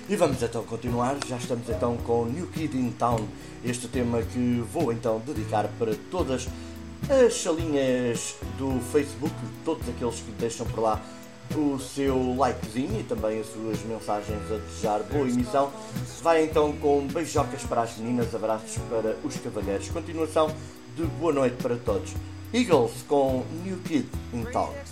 E vamos então continuar, já estamos então com New Kid in Town, este tema que vou então dedicar para todas as salinhas do Facebook, todos aqueles que deixam por lá o seu likezinho e também as suas mensagens a desejar boa emissão. Vai então com beijocas para as meninas, abraços para os cavalheiros. Continuação de boa noite para todos. Eagles com New Kid in Town.